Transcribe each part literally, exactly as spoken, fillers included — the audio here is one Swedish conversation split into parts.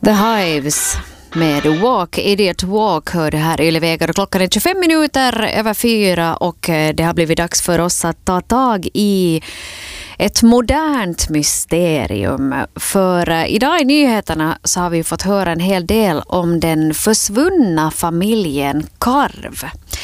The Hives med Walk, Idiot Walk hör det här Yle-vägar och klockan är tjugofem minuter över fyra och det har blivit dags för oss att ta tag i ett modernt mysterium. För idag i nyheterna så har vi fått höra en hel del om den försvunna familjen Karv.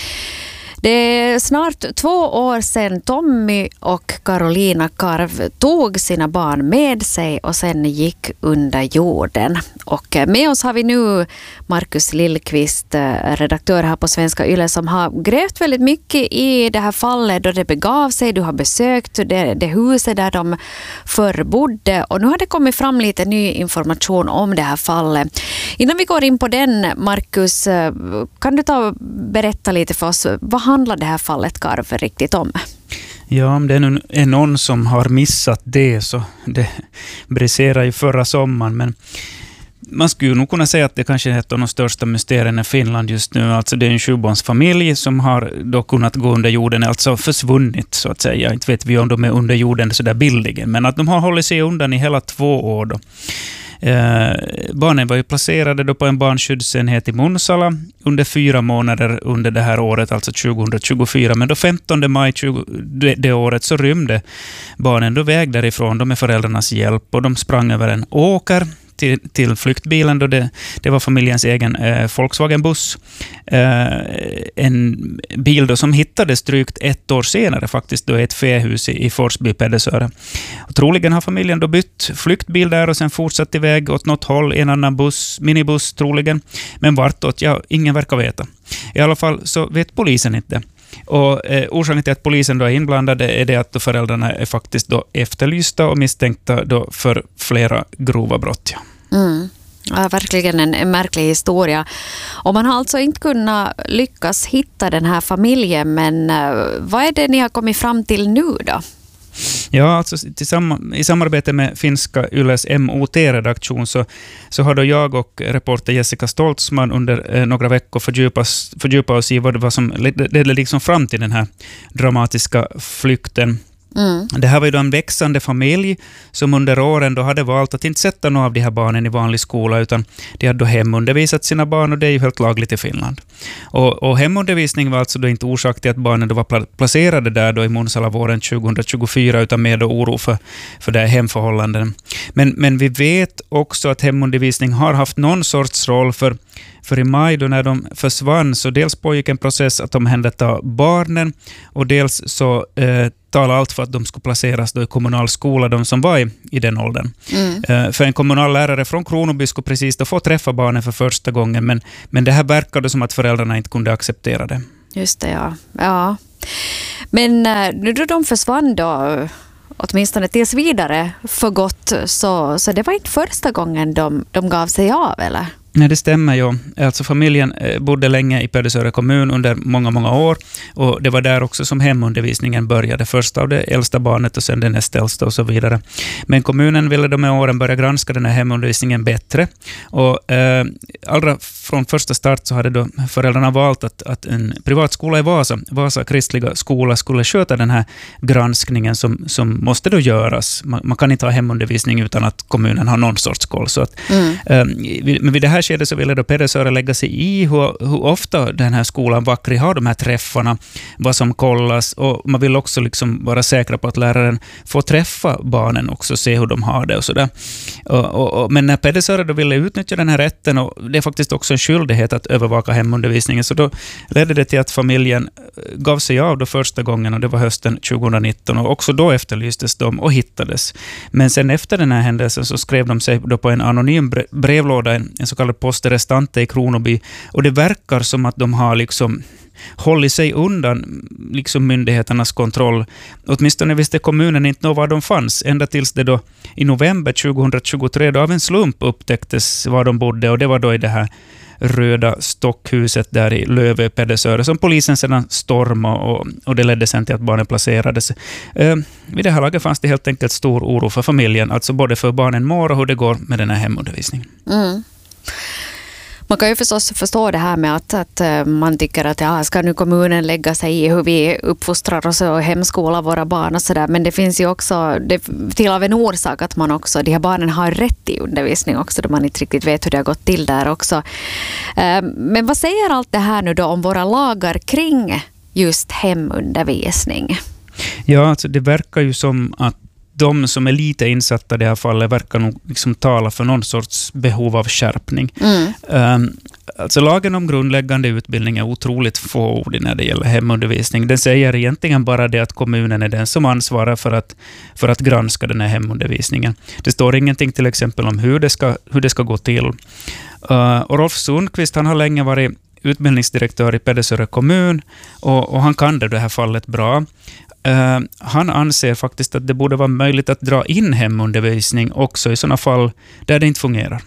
Det är snart två år sedan Tommy och Carolina Karv tog sina barn med sig och sen gick under jorden. Och med oss har vi nu Markus Lillqvist, redaktör här på Svenska Yle, som har grävt väldigt mycket i det här fallet då det begav sig. Du har besökt det, det huset där de förr bodde och nu har det kommit fram lite ny information om det här fallet. Innan vi går in på den, Markus, kan du ta och berätta lite för oss, vad handlar det här fallet Karv riktigt om? Ja, om det är någon som har missat det så det briserar ju förra sommaren, men man skulle nog kunna säga att det kanske är ett av de största mysterierna i Finland just nu. Alltså det är en sjubarnsfamilj som har då kunnat gå under jorden, alltså försvunnit så att säga. Inte vet vi om de är under jorden så där bildligen, men att de har hållit sig undan i hela två år då. Eh, barnen var ju placerade då på en barnskyddsenhet i Munsala under fyra månader under det här året, alltså tjugohundratjugofyra. Men då femtonde maj tjugo, det, det året så rymde barnen då väg därifrån då med föräldrarnas hjälp och de sprang över en åker till, till flyktbilen då det, det var familjens egen eh, Volkswagen-buss. Eh, en bil då som hittades drygt ett år senare faktiskt då i ett fähus i, i Forsby, Pedersöre. Och troligen har familjen då bytt flyktbil där och sen fortsatt iväg åt något håll, en annan buss, minibuss troligen. Men vartåt, ja, ingen verkar veta. I alla fall så vet polisen inte. Och eh, orsaken till att polisen då är inblandade är det att föräldrarna är faktiskt då efterlysta och misstänkta då för flera grova brott. Ja. Mm. Ja, verkligen en, en märklig historia. Och man har alltså inte kunnat lyckas hitta den här familjen, men eh, vad är det ni har kommit fram till nu då? Ja, alltså i samarbete med finska Yles M O T-redaktion så, så har då jag och reporter Jessica Stoltzman under eh, några veckor fördjupas, fördjupat oss i vad det var som ledde liksom fram till den här dramatiska flykten. Mm. Det här var ju då en växande familj som under åren då hade valt att inte sätta några av de här barnen i vanlig skola, utan de hade då hemundervisat sina barn, och det är ju helt lagligt i Finland. Och, och hemundervisning var alltså då inte orsak till att barnen då var placerade där då i Munsala våren tjugohundratjugofyra, utan med då oro för, för det här hemförhållanden. Men, men vi vet också att hemundervisning har haft någon sorts roll för För i maj då när de försvann så dels pågick en process att de hände barnen och dels så eh, talade allt för att de skulle placeras då i kommunal skola, de som var i, i den åldern. Mm. Eh, för en kommunal lärare från Kronoby skulle precis då få träffa barnen för första gången, men, men det här verkade som att föräldrarna inte kunde acceptera det. Just det, ja. ja. Men nu då de försvann då, åtminstone tills vidare för gott, så, så det var inte första gången de, de gav sig av, eller? Nej, det stämmer ju. Alltså familjen bodde länge i Pedersöre kommun under många, många år, och det var där också som hemundervisningen började. Först av det äldsta barnet och sen det näst äldsta och så vidare. Men kommunen ville då med åren börja granska den här hemundervisningen bättre, och eh, allra från första start så hade då föräldrarna valt att, att en privatskola i Vasa, Vasa kristliga skola, skulle sköta den här granskningen som, som måste då göras. Man, man kan inte ha hemundervisning utan att kommunen har någon sorts koll. Så att, mm. eh, men vid det här skedet så ville då Pedersöre lägga sig i hur, hur ofta den här skolan Vackri har de här träffarna, vad som kollas, och man vill också liksom vara säker på att läraren får träffa barnen också, se hur de har det och sådär. Och, och, och, men när Pedersöre då ville utnyttja den här rätten, och det är faktiskt också en skyldighet att övervaka hemundervisningen, så då ledde det till att familjen gav sig av då första gången, och det var hösten tjugohundranitton, och också då efterlystes de och hittades. Men sen efter den här händelsen så skrev de sig då på en anonym brevlåda, en, en så kallad posterestante i Kronoby, och det verkar som att de har liksom hållit sig undan liksom myndigheternas kontroll. Åtminstone visste kommunen inte var de fanns, ända tills det då i november tjugohundratjugotre då av en slump upptäcktes var de bodde, och det var då i det här röda stockhuset där i Lövö, Pedersöre, som polisen sedan stormade, och, och det ledde sen till att barnen placerades. Eh, vid det här laget fanns det helt enkelt stor oro för familjen, alltså både för barnen mår och hur det går med den här hemundervisningen. Mm. Man kan ju förstås förstå det här med att, att man tycker att ja, ska nu kommunen lägga sig i hur vi uppfostrar oss och hemskolar våra barn och sådär. Men det finns ju också det, till av en orsak att man också, de här barnen har rätt i undervisning också då man inte riktigt vet hur det har gått till där också. Men vad säger allt det här nu då om våra lagar kring just hemundervisning? Ja, alltså det verkar ju som att de som är lite insatta i det här fallet verkar nog liksom tala för någon sorts behov av skärpning. Mm. Um, alltså lagen om grundläggande utbildning är otroligt fåordig när det gäller hemundervisning. Den säger egentligen bara det att kommunen är den som ansvarar för att, för att granska den här hemundervisningen. Det står ingenting till exempel om hur det ska, hur det ska gå till. Uh, och Rolf Sundqvist, han har länge varit utbildningsdirektör i Pedersöre kommun och, och han kan det, det här fallet bra. Uh, han anser faktiskt att det borde vara möjligt att dra in hemundervisning också i sådana fall där det inte fungerar.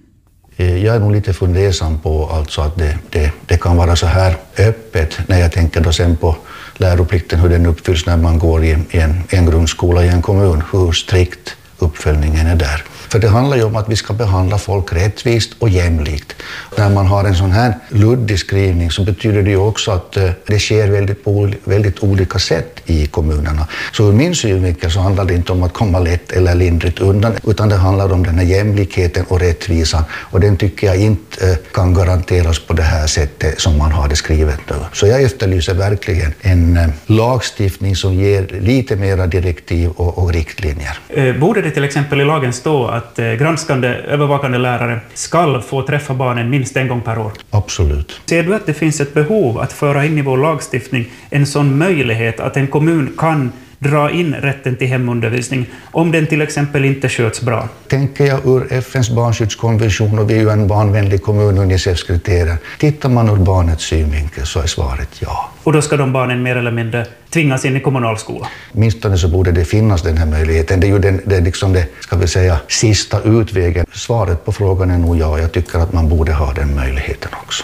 Jag är nog lite fundersam på alltså att det, det, det kan vara så här öppet när jag tänker då sen på läroplikten, hur den uppfylls när man går i en, en grundskola i en kommun, hur strikt uppföljningen är där. För det handlar ju om att vi ska behandla folk rättvist och jämlikt. När man har en sån här luddig skrivning så betyder det ju också att det sker väldigt, väldigt olika sätt i kommunerna. Så ur min synvinkel så handlar det inte om att komma lätt eller lindrigt undan, utan det handlar om den här jämlikheten och rättvisan. Och den tycker jag inte kan garanteras på det här sättet som man har det skrivet nu. Så jag efterlyser verkligen en lagstiftning som ger lite mera direktiv och, och riktlinjer. Eh, borde det till exempel i lagen stå att eh, granskande, övervakande lärare ska få träffa barnen minst en gång per år? Absolut. Ser du att det finns ett behov att föra in i vår lagstiftning en sån möjlighet att en kommun kan dra in rätten till hemundervisning om den till exempel inte sköts bra? Tänker jag ur F N:s barnskyddskonvention och vi är ju en barnvänlig kommun, Unicefs kriterier. Tittar man ur barnets synvinkel så är svaret ja. Och då ska de barnen mer eller mindre tvingas in i kommunalskola? Minstone så borde det finnas den här möjligheten. Det är ju den, det är liksom det, ska vi säga, sista utvägen. Svaret på frågan är nog ja. Jag tycker att man borde ha den möjligheten också.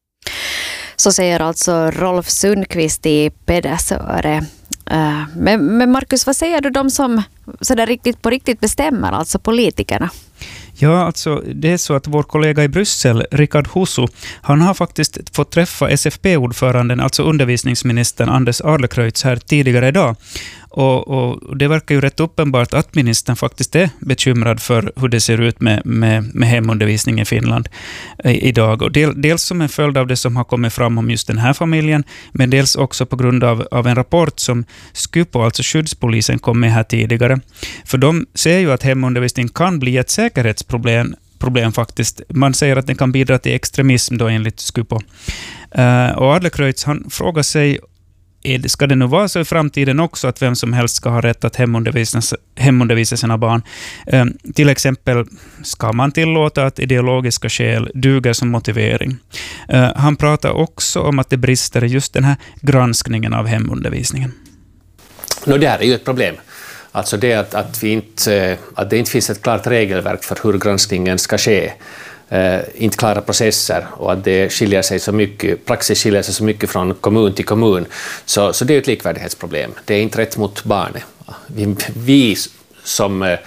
Så säger alltså Rolf Sundqvist i Pedersöre. Men, men Markus, vad säger du de som så där riktigt på riktigt bestämmer, alltså politikerna? Ja, alltså det är så att vår kollega i Bryssel, Rickard Husu, han har faktiskt fått träffa S F P-ordföranden, alltså undervisningsministern Anders Adlercreutz här tidigare idag. Och, och det verkar ju rätt uppenbart att ministern faktiskt är bekymrad för hur det ser ut med, med, med hemundervisning i Finland i, idag. Och del, dels som en följd av det som har kommit fram om just den här familjen, men dels också på grund av, av en rapport som Skupo, alltså skyddspolisen, kom med här tidigare. För de ser ju att hemundervisning kan bli ett säkerhetsproblem problem faktiskt. Man säger att den kan bidra till extremism då enligt Skupo. Uh, och Adlercreutz, han frågar sig, ska det nu vara så i framtiden också att vem som helst ska ha rätt att hemundervisa, hemundervisa sina barn? Eh, till exempel ska man tillåta att ideologiska skäl duger som motivering. Eh, han pratar också om att det brister i just den här granskningen av hemundervisningen. No, det här är ju ett problem. Alltså det att, att, vi inte, att det inte finns ett klart regelverk för hur granskningen ska ske. Uh, inte klara processer och att det skiljer sig så mycket, praxis skiljer sig så mycket från kommun till kommun. Så, så det är ett likvärdighetsproblem. Det är inte rätt mot barnet. Vi, vi som uh,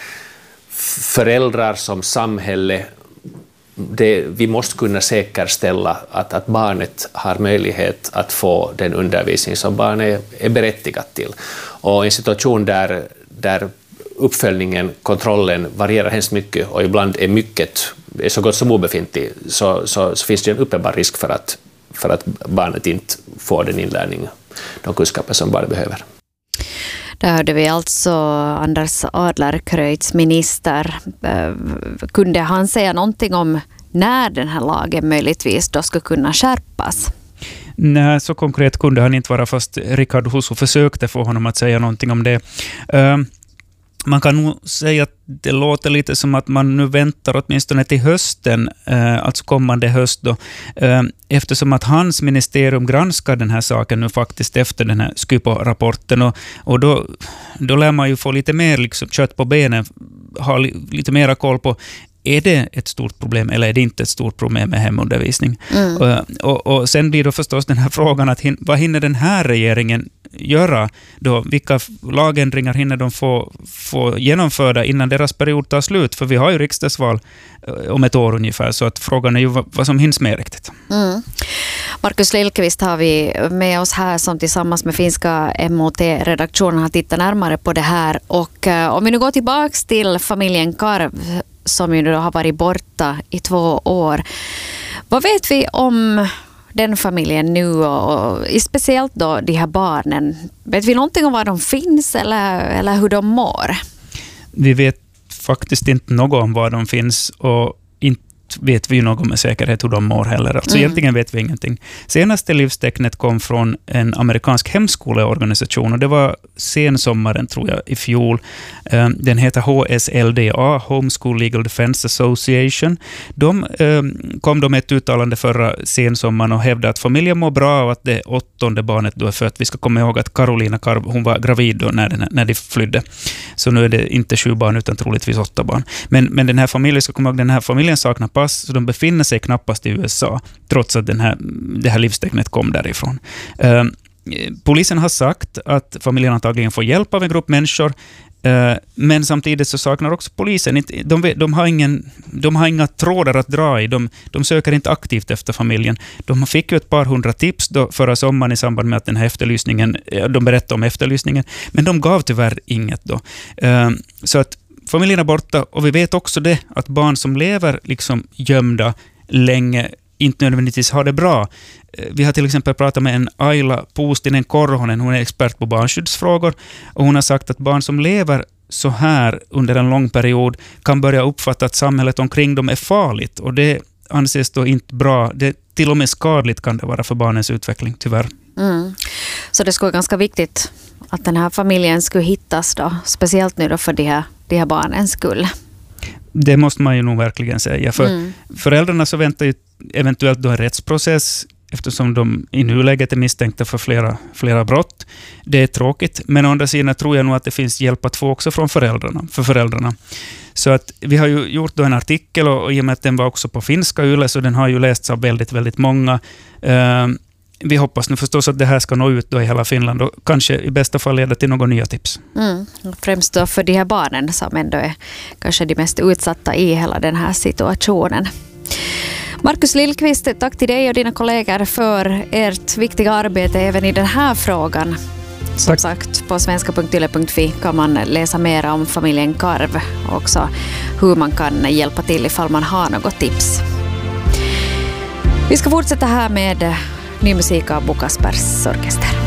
föräldrar, som samhälle, det, vi måste kunna säkerställa att, att barnet har möjlighet att få den undervisning som barnet är berättigat till. Och en situation där, där uppföljningen, kontrollen varierar hemskt mycket och ibland är mycket är så gott som obefintlig, så, så, så finns det en uppenbar risk för att, för att barnet inte får den inlärning, de kunskaper som barnet behöver. Där hörde vi alltså Anders Adlercreutz, minister. Kunde han säga någonting om när den här lagen möjligtvis då skulle kunna skärpas? Nej, så konkret kunde han inte vara, fast Rickard Husu försökte få honom att säga någonting om det. Uh, Man kan nog säga att det låter lite som att man nu väntar åtminstone till hösten, eh, alltså kommande höst då, eh, eftersom att hans ministerium granskar den här saken nu faktiskt efter den här Skupo-rapporten, och, och då, då lär man ju få lite mer liksom, kött på benen, ha li, lite mera koll på, är det ett stort problem eller är det inte ett stort problem med hemundervisning? Mm. Och, och, och sen blir då förstås den här frågan att hin, vad hinner den här regeringen göra då? Vilka lagändringar hinner de få, få genomförda innan deras period tar slut? För vi har ju riksdagsval om ett år ungefär, så att frågan är ju vad, vad som hinns med riktigt. Mm. Markus Lillqvist har vi med oss här som tillsammans med finska M O T-redaktionen har tittat närmare på det här. Och uh, om vi nu går tillbaka till familjen Karv som ju då har varit borta i två år. Vad vet vi om den familjen nu och, och speciellt då de här barnen? Vet vi någonting om var de finns eller, eller hur de mår? Vi vet faktiskt inte något om var de finns och inte vet vi något med säkerhet hur de mår heller. Alltså mm. egentligen vet vi ingenting. Senaste livstecknet kom från en amerikansk hemskoleorganisation och det var sensommaren tror jag i fjol. Den heter H S L D A, Homeschool Legal Defense Association. De kom då med ett uttalande förra sensommaren och hävdade att familjen mår bra och att det åttonde barnet då är fött. Vi ska komma ihåg att Carolina Karv, hon var gravid då när, den, när de flydde. Så nu är det inte sju barn utan troligtvis åtta barn. Men, men den här familjen, ska komma ihåg, den här familjen saknar pass så de befinner sig knappast i U S A trots att den här, det här livstecknet kom därifrån. Uh, polisen har sagt att familjen antagligen får hjälp av en grupp människor uh, men samtidigt så saknar också polisen de, de, har ingen, de har inga trådar att dra i. De, de söker inte aktivt efter familjen. De fick ju ett par hundra tips då förra sommaren i samband med att den här efterlysningen, de berättade om efterlysningen, men de gav tyvärr inget då. Uh, så att familjen är borta och vi vet också det att barn som lever liksom gömda länge inte nödvändigtvis har det bra. Vi har till exempel pratat med en Aila Puustinen Korhonen, hon är expert på barnskyddsfrågor och hon har sagt att barn som lever så här under en lång period kan börja uppfatta att samhället omkring dem är farligt och det anses då inte bra. Det till och med skadligt kan det vara för barnens utveckling, tyvärr. Mm. Så det skulle vara ganska viktigt att den här familjen skulle hittas då, speciellt nu då för de här, de här barnens skull. Det måste man ju nog verkligen säga. För mm. föräldrarna så väntar ju eventuellt då en rättsprocess eftersom de i nuläget är misstänkta för flera, flera brott. Det är tråkigt, men å andra sidan tror jag nog att det finns hjälp att få också från föräldrarna, för föräldrarna. Så att vi har ju gjort då en artikel och, och i och med att den var också på finska Yle så den har ju lästs av väldigt, väldigt många. Uh, Vi hoppas nu förstås att det här ska nå ut då i hela Finland och kanske i bästa fall leda till några nya tips. Mm. Främst då för de här barnen som ändå är kanske de mest utsatta i hela den här situationen. Markus Lillqvist, tack till dig och dina kollegor för ert viktiga arbete även i den här frågan. Som tack. Sagt, på svenska punkt yle punkt fi kan man läsa mer om familjen Karv och också hur man kan hjälpa till ifall man har något tips. Vi ska fortsätta här med ny musik av Bo Kaspers Orkester.